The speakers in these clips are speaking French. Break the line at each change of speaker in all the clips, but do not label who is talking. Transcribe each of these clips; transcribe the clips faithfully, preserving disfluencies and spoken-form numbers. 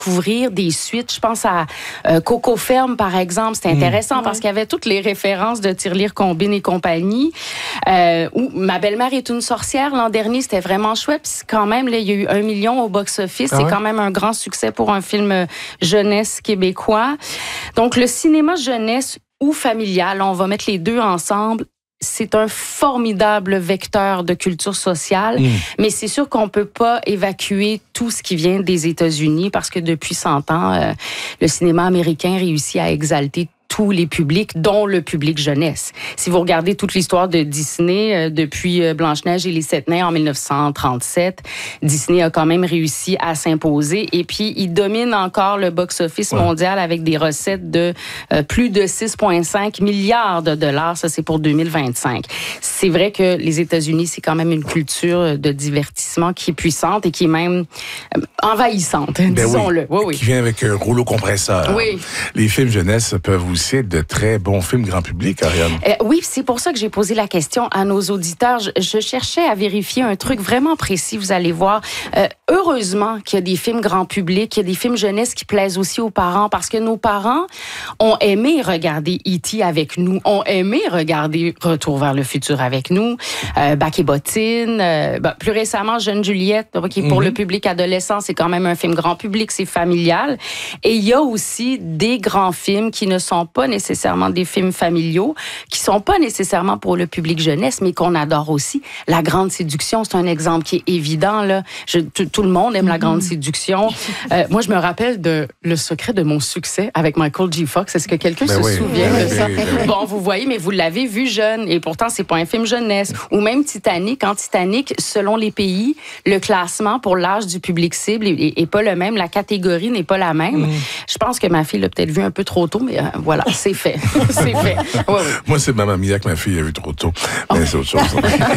découvrir des suites. Je pense à euh, Coco Ferme, par exemple. C'était intéressant mmh. parce qu'il y avait toutes les références de Tirelire, Combine et compagnie. Euh, ou Ma belle-mère est une sorcière, l'an dernier, c'était vraiment chouette. Puis quand même, là, il y a eu un million au box-office. Ah ouais? C'est quand même un grand succès pour un film jeunesse québécois. Donc, le cinéma jeunesse ou familial, on va mettre les deux ensemble. C'est un formidable vecteur de culture sociale, mmh. mais c'est sûr qu'on peut pas évacuer tout ce qui vient des États-Unis parce que depuis cent ans, euh, le cinéma américain réussit à exalter tous les publics, dont le public jeunesse. Si vous regardez toute l'histoire de Disney, euh, depuis euh, Blanche-Neige et les Sept Nains en dix-neuf cent trente-sept, Disney a quand même réussi à s'imposer et puis il domine encore le box-office ouais. mondial avec des recettes de euh, plus de six virgule cinq milliards de dollars. Ça, c'est pour deux mille vingt-cinq. C'est vrai que les États-Unis, c'est quand même une culture de divertissement qui est puissante et qui est même euh, envahissante, ben disons-le.
Oui,
oui, oui.
Qui vient avec un rouleau compresseur.
Oui.
Les films jeunesse peuvent aussi être de très bons films grand public, Ariane.
Euh, oui, c'est pour ça que j'ai posé la question à nos auditeurs. Je, je cherchais à vérifier un truc vraiment précis, vous allez voir. Euh, heureusement qu'il y a des films grand public, qu'il y a des films jeunesse qui plaisent aussi aux parents, parce que nos parents ont aimé regarder E T avec nous, ont aimé regarder Retour vers le futur avec nous, euh, Bac et bottines, euh, bah, plus récemment Jeune Juliette, qui pour mm-hmm. le public adolescent, c'est quand même un film grand public, c'est familial. Et il y a aussi des grands films qui ne sont pas nécessairement des films familiaux, qui sont pas nécessairement pour le public jeunesse, mais qu'on adore aussi. La Grande Séduction, c'est un exemple qui est évident, là. Je, tout, tout le monde aime La Grande Séduction. Euh, moi, je me rappelle de Le secret de mon succès avec Michael J. Fox. Est-ce que quelqu'un ben se oui, souvient ben de oui, ça? Ben oui. Bon, vous voyez, mais vous l'avez vu jeune, et pourtant, c'est pas un film jeunesse. Ou même Titanic. En Titanic, selon les pays, le classement pour l'âge du public cible est, est, est pas le même. La catégorie n'est pas la même. Mm. Je pense que ma fille l'a peut-être vu un peu trop tôt, mais euh, voilà, c'est fait. c'est fait. Ouais, ouais.
Moi, c'est Mamma Mia que ma fille a vu trop tôt. Mais oh. c'est autre chose.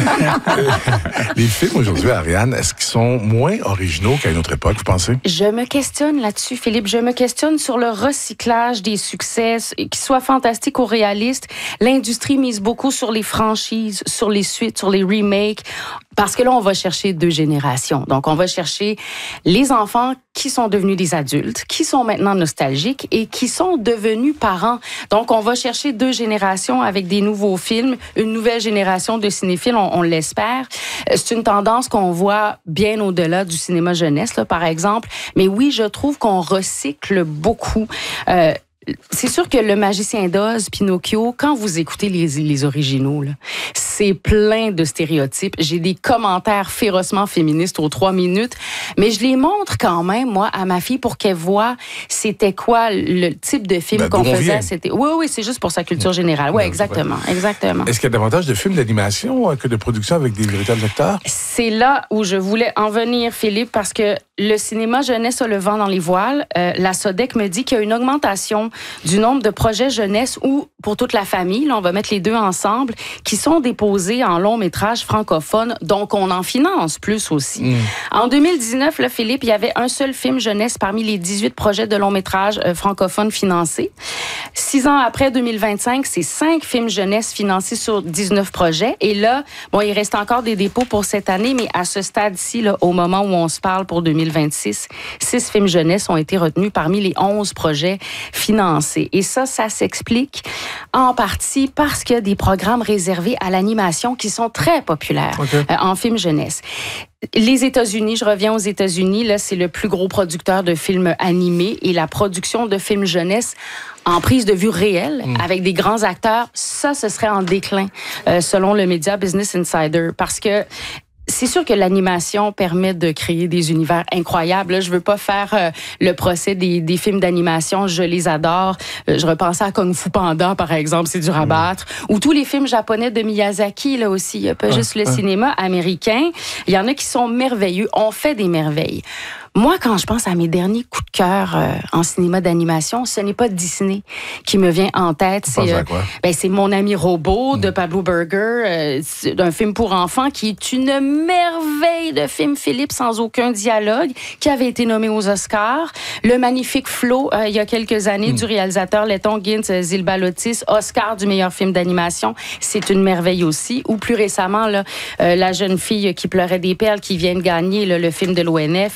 Les films aujourd'hui, Ariane, est-ce qu'ils sont moins originaux qu'à une autre époque, vous pensez?
Je me questionne là-dessus, Philippe. Je me questionne sur le recyclage des succès, qu'ils soient fantastiques ou réalistes. L'industrie mise beaucoup sur les franchises, sur les suites, sur les remakes. Parce que là, on va chercher deux générations. Donc, on va chercher les enfants qui sont devenus des adultes, qui sont maintenant nostalgiques et qui sont devenus parents. Donc, on va chercher deux générations avec des nouveaux films, une nouvelle génération de cinéphiles, on, on l'espère. C'est une tendance qu'on voit bien au-delà du cinéma jeunesse, là, par exemple. Mais oui, je trouve qu'on recycle beaucoup. Euh, C'est sûr que Le Magicien d'Oz, Pinocchio, quand vous écoutez les, les originaux, là, c'est plein de stéréotypes. J'ai des commentaires férocement féministes aux trois minutes, mais je les montre quand même, moi, à ma fille pour qu'elle voit c'était quoi le type de film ben, qu'on faisait. C'était... Oui, oui, c'est juste pour sa culture générale. Oui, exactement, exactement.
Est-ce qu'il y a davantage de films d'animation que de production avec des véritables acteurs?
C'est là où je voulais en venir, Philippe, parce que le cinéma jeunesse a le vent dans les voiles. Euh, la SODEC me dit qu'il y a une augmentation du nombre de projets jeunesse ou pour toute la famille, là, on va mettre les deux ensemble, qui sont déposés en long métrage francophone, donc on en finance plus aussi. Mmh. En deux mille dix-neuf, là, Philippe, il y avait un seul film jeunesse parmi les dix-huit projets de long métrage euh, francophones financés. Six ans après, deux mille vingt-cinq, c'est cinq films jeunesse financés sur dix-neuf projets. Et là, bon, il reste encore des dépôts pour cette année, mais à ce stade-ci, là, au moment où on se parle pour deux mille vingt-six, six films jeunesse ont été retenus parmi les onze projets financés. Et ça, ça s'explique en partie parce qu'il y a des programmes réservés à l'animation qui sont très populaires okay. euh, en film jeunesse. Les États-Unis, je reviens aux États-Unis, là, c'est le plus gros producteur de films animés et la production de films jeunesse en prise de vue réelle, mmh. avec des grands acteurs, ça, ce serait en déclin, euh, selon le média Business Insider, parce que c'est sûr que l'animation permet de créer des univers incroyables. Là, je veux pas faire euh, le procès des, des films d'animation. Je les adore. Euh, je repensais à Kung Fu Panda, par exemple, c'est dur à battre. Mmh. Ou tous les films japonais de Miyazaki, là aussi. Il n'y a pas ah, juste le ah. cinéma américain. Il y en a qui sont merveilleux. On fait des merveilles. Moi, quand je pense à mes derniers coups de cœur euh, en cinéma d'animation, ce n'est pas Disney qui me vient en tête. C'est, euh, ben, c'est Mon ami robot mmh. de Pablo Berger, euh, c'est un film pour enfants qui est une merveille de film, Philippe, sans aucun dialogue, qui avait été nommé aux Oscars. Le magnifique Flo, euh, il y a quelques années, mmh. du réalisateur Letton Gintz Zilbalotis, Oscar du meilleur film d'animation. C'est une merveille aussi. Ou plus récemment, là, euh, La jeune fille qui pleurait des perles, qui vient de gagner là, le film de l'O N F. Bon,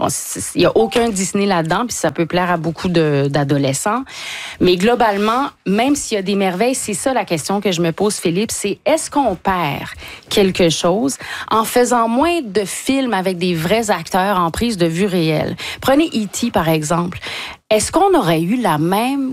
il y a aucun Disney là-dedans, puis ça peut plaire à beaucoup de, d'adolescents. Mais globalement, même s'il y a des merveilles, c'est ça la question que je me pose, Philippe, c'est est-ce qu'on perd quelque chose en faisant moins de films avec des vrais acteurs en prise de vue réelle? Prenez E T par exemple. Est-ce qu'on aurait eu la même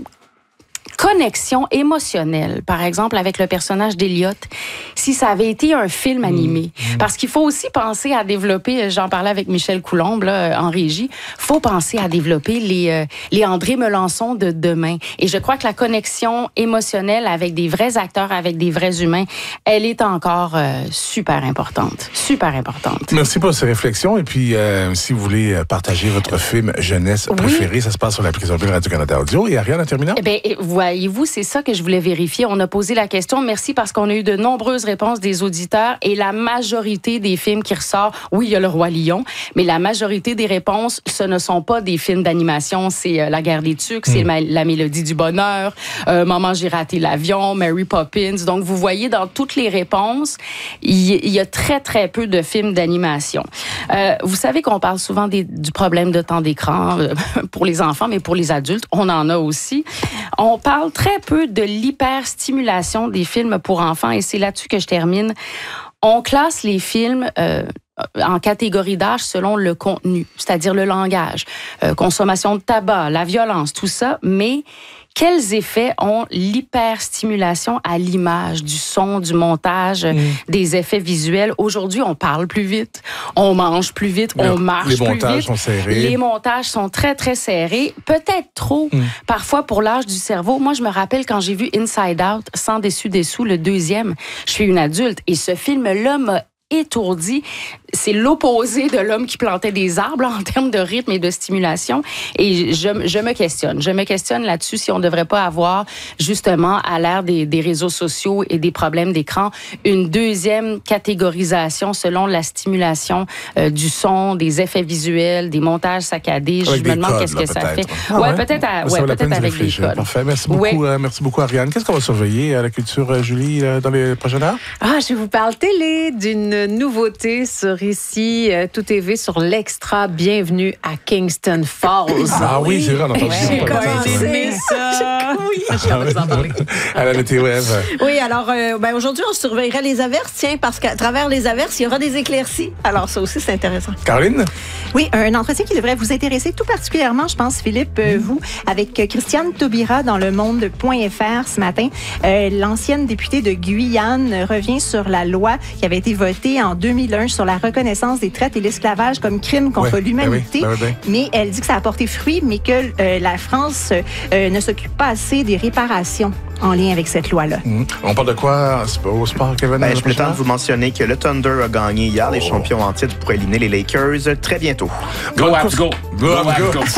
connexion émotionnelle, par exemple, avec le personnage d'Elliot, si ça avait été un film animé? Mmh. Parce qu'il faut aussi penser à développer, j'en parlais avec Michel Coulombe là, en régie, faut penser à développer les, euh, les André Melançon de demain. Et je crois que la connexion émotionnelle avec des vrais acteurs, avec des vrais humains, elle est encore euh, super importante. Super importante.
Merci pour ces réflexions. Et puis, euh, si vous voulez partager votre film jeunesse préféré, oui. ça se passe sur l'application Radio-Canada Audio. Et Ariane, en terminant?
Eh bien, voyez-vous, c'est ça que je voulais vérifier. On a posé la question. Merci parce qu'on a eu de nombreuses réponses des auditeurs et la majorité des films qui ressortent, oui, il y a Le Roi Lion, mais la majorité des réponses, ce ne sont pas des films d'animation. C'est euh, La Guerre des Tucs, mmh. c'est ma- La Mélodie du Bonheur, euh, Maman, j'ai raté l'avion, Mary Poppins. Donc, vous voyez, dans toutes les réponses, il y, y a très, très peu de films d'animation. Euh, vous savez qu'on parle souvent des, du problème de temps d'écran euh, pour les enfants, mais pour les adultes, on en a aussi. On parle très peu de l'hyperstimulation des films pour enfants et c'est là-dessus que je termine. On classe les films euh, en catégorie d'âge selon le contenu, c'est-à-dire le langage, euh, consommation de tabac, la violence, tout ça, mais quels effets ont l'hyperstimulation à l'image, du son, du montage, mmh. des effets visuels? Aujourd'hui, on parle plus vite, on mange plus vite,
Mais
on marche plus vite.
Les montages sont serrés.
Les montages sont très, très serrés. Peut-être trop, mmh. parfois, pour l'âge du cerveau. Moi, je me rappelle quand j'ai vu Inside Out, Sans dessus dessous, le deuxième, je suis une adulte, et ce film-là m'a étourdi. C'est l'opposé de l'homme qui plantait des arbres en termes de rythme et de stimulation. Et je, je me questionne. Je me questionne là-dessus si on ne devrait pas avoir, justement, à l'ère des, des réseaux sociaux et des problèmes d'écran, une deuxième catégorisation selon la stimulation euh, du son, des effets visuels, des montages saccadés.
Avec je me demande
codes, qu'est-ce
là,
que ça
peut-être.
fait.
Ah
ouais,
ouais,
peut-être, à,
ouais,
peut-être avec des codes.
Parfait. Merci beaucoup,
ouais.
euh, merci beaucoup, Ariane. Qu'est-ce qu'on va surveiller à la culture, euh, Julie, euh, dans les prochaines heures?
Ah, je vous parle télé d'une nouveauté sur ici, euh, Tout T V, sur l'Extra. Bienvenue à Kingston Falls.
Ah oui, c'est vrai, on a entendu
J'ai commencé ça. Oui, j'ai envie d'en parler.
À la météo, Ève.
Oui, alors euh, ben, aujourd'hui, on surveillera les averses, tiens, parce qu'à travers les averses, il y aura des éclaircies. Alors ça aussi, c'est intéressant.
Caroline?
Oui, un entretien qui devrait vous intéresser tout particulièrement, je pense, Philippe, euh, vous, avec Christiane Taubira dans le monde.fr ce matin. Euh, l'ancienne députée de Guyane revient sur la loi qui avait été votée en deux mille un sur la reconnaissance des traites et l'esclavage comme crime contre
ouais,
l'humanité.
ben oui, ben oui, ben.
Mais elle dit que ça a porté fruit, mais que euh, la France euh, ne s'occupe pas assez des réparations en lien avec cette loi-là.
Mmh. On parle de quoi au sport, Kevin?
Ben, je me tente de vous mentionner que le Thunder a gagné hier, oh. les champions en titre pour éliminer les Lakers très bientôt.
Go, Abs, go!
Go,
Go,
Abs, go!
go.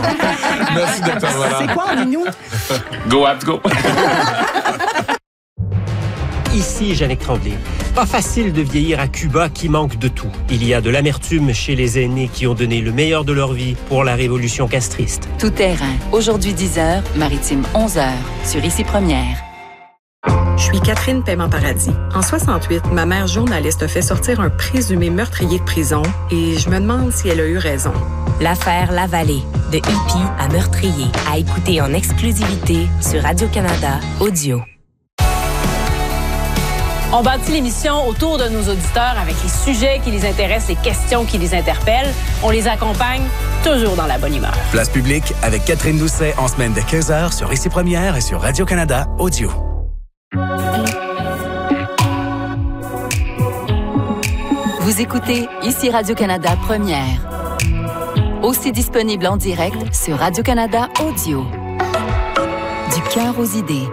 Merci, docteur Valland.
C'est quoi, en nous?
Go, Abs, go!
Ici Jannick Tremblay. Pas facile de vieillir à Cuba qui manque de tout. Il y a de l'amertume chez les aînés qui ont donné le meilleur de leur vie pour la révolution castriste.
Tout terrain. Aujourd'hui dix heures, Maritime onze heures, sur Ici Première.
Je suis Catherine Paiement-Paradis. En soixante-huit, ma mère journaliste a fait sortir un présumé meurtrier de prison et je me demande si elle a eu raison.
L'affaire Lavallée, de hippie à meurtrier, à écouter en exclusivité sur Radio-Canada Audio.
On bâtit l'émission autour de nos auditeurs avec les sujets qui les intéressent, les questions qui les interpellent. On les accompagne toujours dans la bonne humeur.
Place publique avec Catherine Doucet en semaine de quinze heures sur Ici Première et sur Radio-Canada Audio.
Vous écoutez Ici Radio-Canada Première. Aussi disponible en direct sur Radio-Canada Audio. Du cœur aux idées.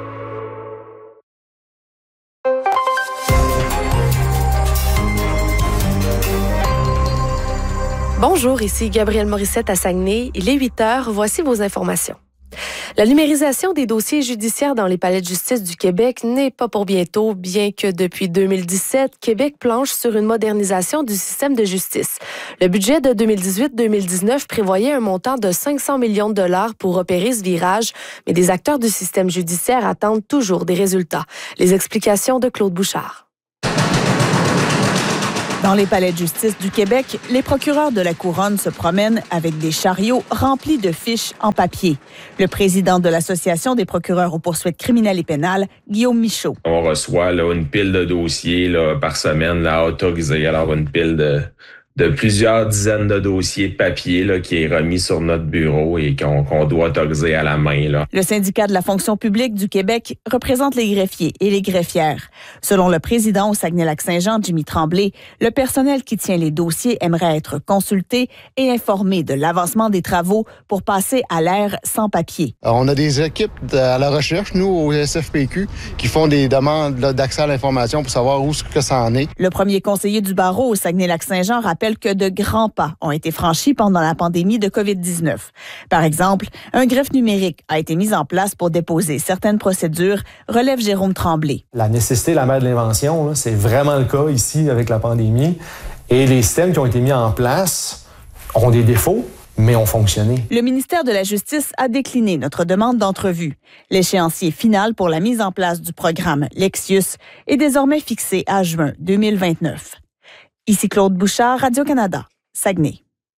Bonjour, ici Gabrielle Morissette à Saguenay. Il est huit heures. Voici vos informations. La numérisation des dossiers judiciaires dans les palais de justice du Québec n'est pas pour bientôt, bien que depuis deux mille dix-sept, Québec planche sur une modernisation du système de justice. Le budget de deux mille dix-huit deux mille dix-neuf prévoyait un montant de cinq cents millions de dollars pour opérer ce virage, mais des acteurs du système judiciaire attendent toujours des résultats. Les explications de Claude Bouchard.
Dans les palais de justice du Québec, les procureurs de la Couronne se promènent avec des chariots remplis de fiches en papier. Le président de l'Association des procureurs aux poursuites criminelles et pénales, Guillaume Michaud.
On reçoit là, une pile de dossiers là, par semaine là, autorisés. Alors, une pile de, de plusieurs dizaines de dossiers de papier là, qui est remis sur notre bureau et qu'on, qu'on doit autoriser à la main. Là.
Le syndicat de la fonction publique du Québec représente les greffiers et les greffières. Selon le président au Saguenay-Lac-Saint-Jean, Jimmy Tremblay, le personnel qui tient les dossiers aimerait être consulté et informé de l'avancement des travaux pour passer à l'ère sans papier.
Alors, on a des équipes à la recherche, nous, au S F P Q, qui font des demandes là, d'accès à l'information pour savoir où ce que ça en est.
Le premier conseiller du barreau au Saguenay-Lac-Saint-Jean rappelle que de grands pas ont été franchis pendant la pandémie de covid dix-neuf. Par exemple, un greffe numérique a été mis en place pour déposer certaines procédures, relève Jérôme Tremblay.
La nécessité, la mère de l'invention, là, c'est vraiment le cas ici avec la pandémie. Et les systèmes qui ont été mis en place ont des défauts, mais ont fonctionné.
Le ministère de la Justice a décliné notre demande d'entrevue. L'échéancier final pour la mise en place du programme Lexius est désormais fixé à juin deux mille vingt-neuf. Ici Claude Bouchard, Radio-Canada, Saguenay.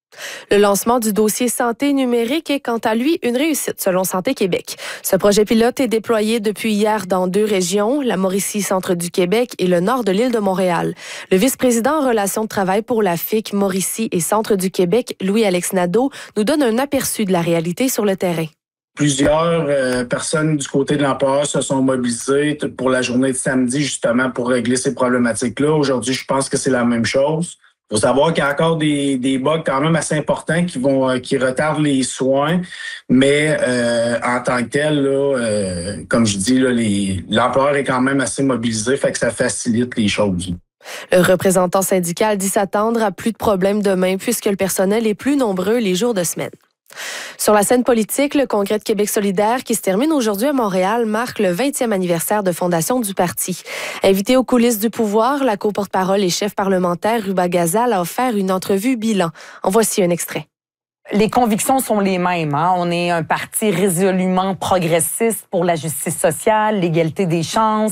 Le lancement du dossier santé numérique est quant à lui une réussite selon Santé Québec. Ce projet pilote est déployé depuis hier dans deux régions, la Mauricie, centre du Québec et le nord de l'île de Montréal. Le vice-président en relations de travail pour la F I C Mauricie et centre du Québec, Louis-Alex Nadeau, nous donne un aperçu de la réalité sur le terrain.
Plusieurs euh, personnes du côté de l'employeur se sont mobilisées pour la journée de samedi, justement, pour régler ces problématiques-là. Aujourd'hui, je pense que c'est la même chose. Il faut savoir qu'il y a encore des, des bugs quand même assez importants qui vont euh, qui retardent les soins, mais euh, en tant que tel, là, euh, comme je dis, là, les, l'employeur est quand même assez mobilisé, fait que ça facilite les choses.
Le représentant syndical dit s'attendre à plus de problèmes demain puisque le personnel est plus nombreux les jours de semaine. Sur la scène politique, le Congrès de Québec solidaire, qui se termine aujourd'hui à Montréal, marque le vingtième anniversaire de fondation du parti. Invité aux coulisses du pouvoir, la co-porte-parole et chef parlementaire Ruba Gazal a offert une entrevue bilan. En voici un extrait.
Les convictions sont les mêmes. Hein? On est un parti résolument progressiste pour la justice sociale, l'égalité des chances,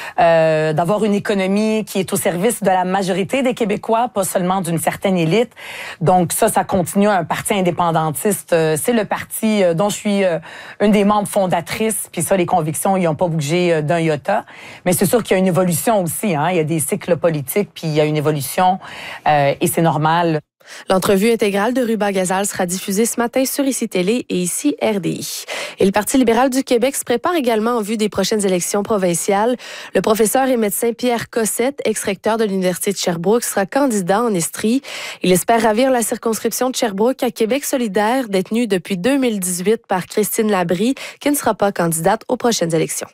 euh, d'avoir une économie qui est au service de la majorité des Québécois, pas seulement d'une certaine élite. Donc ça, ça continue. Un parti indépendantiste, euh, c'est le parti euh, dont je suis euh, une des membres fondatrices. Puis ça, les convictions, ils n'ont pas bougé euh, d'un iota. Mais c'est sûr qu'il y a une évolution aussi. Hein? Il y a des cycles politiques, puis il y a une évolution, euh, et c'est normal.
L'entrevue intégrale de Ruba Gazal sera diffusée ce matin sur Ici Télé et Ici R D I. Et le Parti libéral du Québec se prépare également en vue des prochaines élections provinciales. Le professeur et médecin Pierre Cossette, ex-recteur de l'Université de Sherbrooke, sera candidat en Estrie. Il espère ravir la circonscription de Sherbrooke à Québec solidaire, détenue depuis deux mille dix-huit par Christine Labrie, qui ne sera pas candidate aux prochaines élections.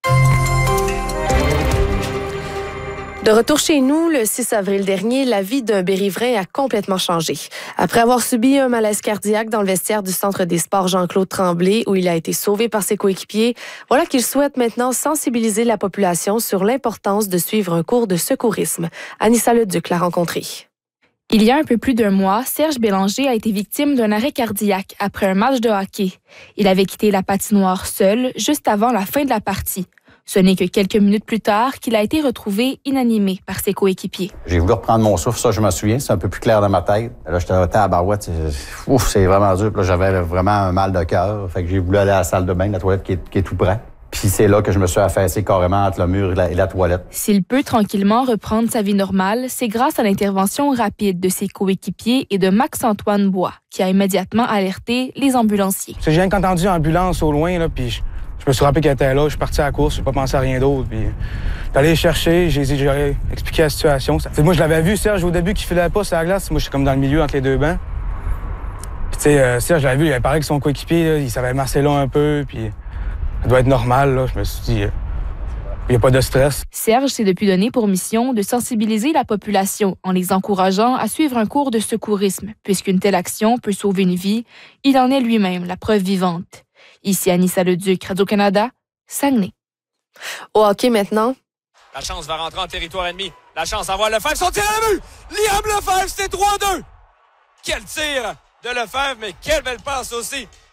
De retour chez nous, le six avril dernier, la vie d'un Bérivrain a complètement changé. Après avoir subi un malaise cardiaque dans le vestiaire du Centre des sports Jean-Claude Tremblay, où il a été sauvé par ses coéquipiers, voilà qu'il souhaite maintenant sensibiliser la population sur l'importance de suivre un cours de secourisme. Anissa Leduc l'a rencontré.
Il y a un peu plus d'un mois, Serge Bélanger a été victime d'un arrêt cardiaque après un match de hockey. Il avait quitté la patinoire seul, juste avant la fin de la partie. Ce n'est que quelques minutes plus tard qu'il a été retrouvé inanimé par ses coéquipiers.
J'ai voulu reprendre mon souffle, ça je me souviens, c'est un peu plus clair dans ma tête. Là, j'étais à la barouette, c'est... ouf, c'est vraiment dur. Puis là, j'avais vraiment un mal de cœur. Fait que j'ai voulu aller à la salle de bain, la toilette qui est, qui est tout près. Puis c'est là que je me suis affaissé carrément entre le mur et la, et la toilette.
S'il peut tranquillement reprendre sa vie normale, c'est grâce à l'intervention rapide de ses coéquipiers et de Max-Antoine Bois, qui a immédiatement alerté les ambulanciers.
J'ai rien qu'entendu l'ambulance au loin, là, puis je, je me suis rappelé qu'elle était là, je suis parti à la course, je n'ai pas pensé à rien d'autre. Puis j'allais chercher, j'ai, j'ai expliqué la situation. T'sais, moi, je l'avais vu, Serge, au début, qui filait pas sur la glace. Moi, je suis comme dans le milieu entre les deux bancs. Puis tu sais, euh, Serge, je l'avais vu, il avait parlé avec son coéquipier, là, il savait masser là un peu, puis ça doit être normal, là. Je me suis dit, euh, il n'y a pas de stress.
Serge s'est depuis donné pour mission de sensibiliser la population en les encourageant à suivre un cours de secourisme, puisqu'une telle action peut sauver une vie. Il en est lui-même la preuve vivante. Ici Anissa Leduc, Radio-Canada, Saguenay.
Au hockey maintenant.
La chance va rentrer en territoire ennemi. La chance à voir Lefebvre. Son tir à la vue! Liam Lefebvre, c'est trois deux! Quel tir de Lefebvre, mais quelle belle passe aussi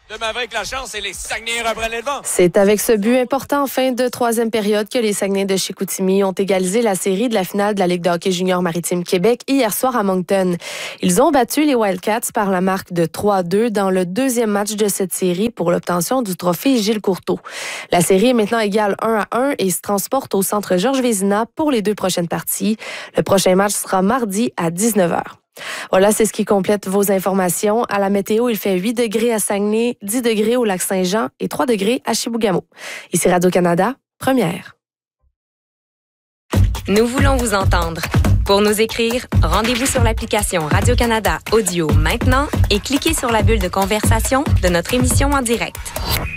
Demain avec la chance et les Saguenayens reprennent les devants.
C'est avec ce but important en fin de troisième période que les Saguenayens de Chicoutimi ont égalisé la série de la finale de la Ligue de hockey junior Maritime Québec hier soir à Moncton. Ils ont battu les Wildcats par la marque de trois à deux dans le deuxième match de cette série pour l'obtention du trophée Gilles Courteau. La série est maintenant égale un à un et se transporte au centre Georges Vézina pour les deux prochaines parties. Le prochain match sera mardi à dix-neuf heures. Voilà, c'est ce qui complète vos informations. À la météo, il fait huit degrés à Saguenay, dix degrés au Lac-Saint-Jean et trois degrés à Chibougamau. Ici Radio-Canada, première.
Nous voulons vous entendre. Pour nous écrire, rendez-vous sur l'application Radio-Canada Audio maintenant et cliquez sur la bulle de conversation de notre émission en direct.